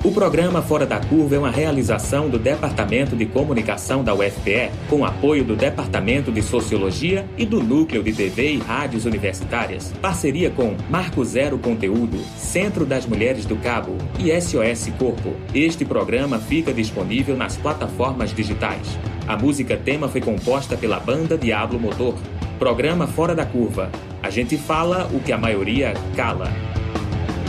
O programa Fora da Curva é uma realização do Departamento de Comunicação da UFPE, com apoio do Departamento de Sociologia e do Núcleo de TV e Rádios Universitárias. Parceria com Marco Zero Conteúdo, Centro das Mulheres do Cabo e SOS Corpo. Este programa fica disponível nas plataformas digitais. A música tema foi composta pela banda Diablo Motor. Programa Fora da Curva. A gente fala o que a maioria cala.